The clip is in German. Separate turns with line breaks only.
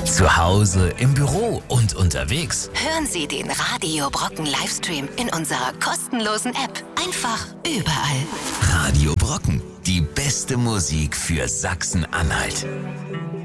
Zu Hause, im Büro und unterwegs.
Hören Sie den Radio Brocken Livestream in unserer kostenlosen App. Einfach überall.
Radio Brocken, die beste Musik für Sachsen-Anhalt.